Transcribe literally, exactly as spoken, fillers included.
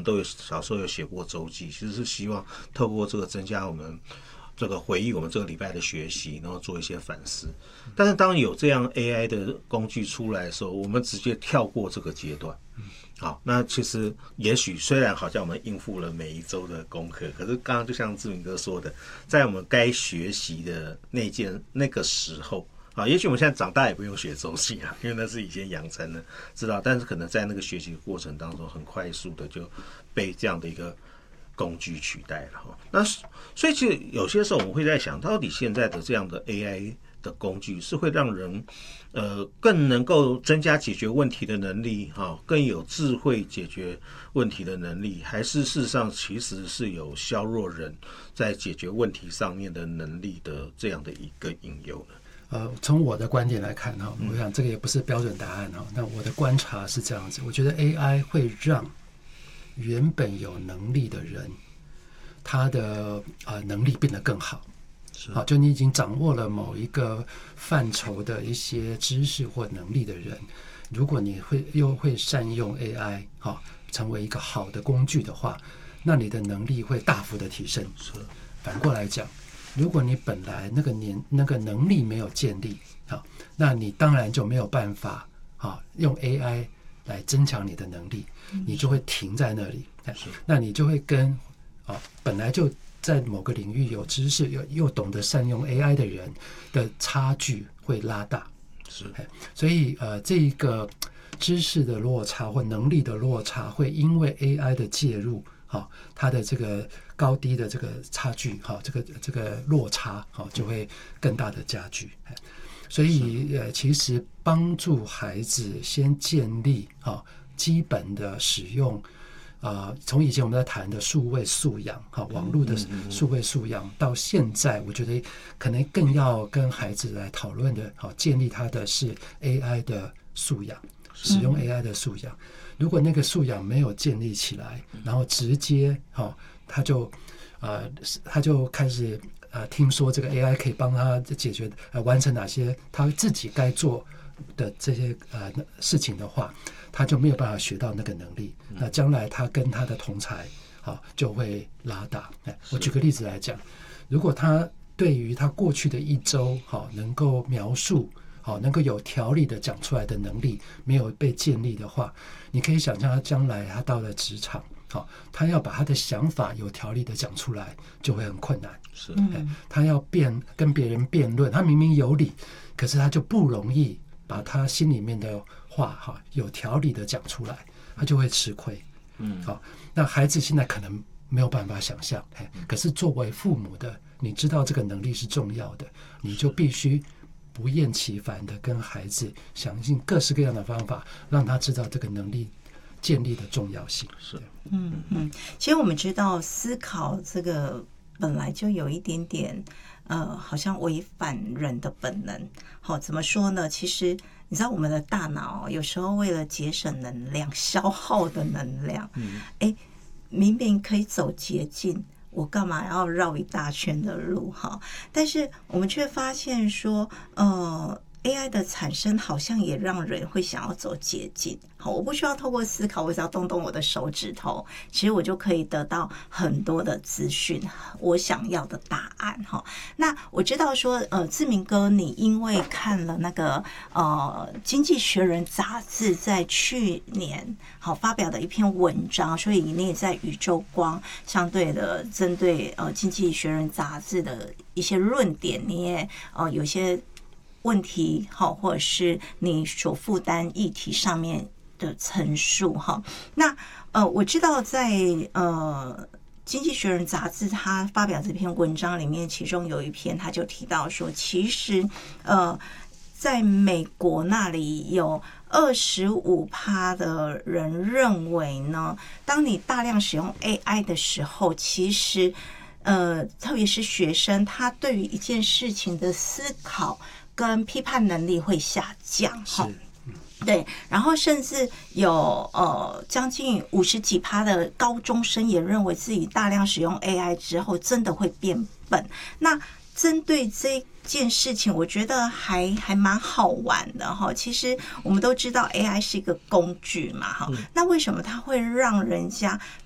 都有小时候有写过周记，其实是希望透过这个增加我们这个回忆我们这个礼拜的学习，然后做一些反思。但是当有这样 A I 的工具出来的时候，我们直接跳过这个阶段。好，那其实也许虽然好像我们应付了每一周的功课，可是刚刚就像志明哥说的，在我们该学习的那件那个时候啊，也许我们现在长大也不用学周记啊，因为那是以前养成的知道，但是可能在那个学习过程当中，很快速的就被这样的一个工具取代了哈。那所以其实有些时候我们会在想，到底现在的这样的 A I 的工具是会让人呃更能够增加解决问题的能力哈，更有智慧解决问题的能力，还是事实上其实是有削弱人在解决问题上面的能力的这样的一个隐忧呢？ 呃，从我的观点来看哈，我想这个也不是标准答案哈。那我的观察是这样子，我觉得 A I 会让原本有能力的人，他的呃能力变得更好。好，就你已经掌握了某一个范畴的一些知识或能力的人，如果你会又会善用 A I 好，成为一个好的工具的话，那你的能力会大幅的提升。 是， 反过来讲，如果你本来那个年那个能力没有建立，好，那你当然就没有办法好用 A I 来增强你的能力，你就会停在那里。那你就会跟啊本来就在某个领域有知识又又懂得善用 A I 的人的差距会拉大。 是， 所以呃这一个知识的落差或能力的落差会因为 A I 的介入，好，它的这个高低的这个差距，好，这个这个落差，好，就会更大的加剧。所以呃其实帮助孩子先建立好基本的使用。呃，从以前我们在谈的数位素养，哈，网络的数位素养，到现在，我觉得可能更要跟孩子来讨论的，好，建立他的是 A I 的素养，使用 A I 的素养。如果那个素养没有建立起来，然后直接，哈，他就，呃，他就开始，呃，听说这个 A I 可以帮他解决，呃，完成哪些他自己该做的这些呃事情的话，他就没有办法学到那个能力。那将来他跟他的同侪好就会拉大。我举个例子来讲，如果他对于他过去的一周好能够描述好能够有条理的讲出来的能力没有被建立的话，你可以想象他将来他到了职场好，他要把他的想法有条理的讲出来就会很困难。 是， 他要辩跟别人辩论，他明明有理，可是他就不容易把他心里面的话哈有条理的讲出来，他就会吃亏。嗯，好，那孩子现在可能没有办法想象，可是作为父母的，你知道这个能力是重要的，你就必须不厌其烦的跟孩子想尽各式各样的方法，让他知道这个能力建立的重要性。 是， 嗯嗯，其实我们知道思考这个本来就有一点点呃，好像违反人的本能。好，怎么说呢？其实你知道我们的大脑有时候为了节省能量，消耗的能量，嗯，哎，明明可以走捷径，我干嘛要绕一大圈的路哈？但是我们却发现说，呃。A I 的产生好像也让人会想要走捷径。好，我不需要透过思考，我只要动动我的手指头，其实我就可以得到很多的资讯，我想要的答案。哈，那我知道说，呃，志明哥，你因为看了那个呃《经济学人》杂志在去年好发表的一篇文章，所以你也在宇宙光相对的针对呃《经济学人》杂志的一些论点，你也呃有些问题好，或者是你所负担议题上面的陈述哈。那呃，我知道在呃《经济学人》杂志他发表这篇文章里面，其中有一篇他就提到说，其实呃，在美国那里有二十五趴的人认为呢，当你大量使用 A I 的时候，其实呃，特别是学生，他对于一件事情的思考跟批判能力会下降，哈，对，然后甚至有呃将近五十几趴的高中生也认为自己大量使用 A I 之后真的会变笨。那针对这件事情，我觉得还还蛮好玩的哈。其实我们都知道 A I 是一个工具嘛，哈，那为什么它会让人家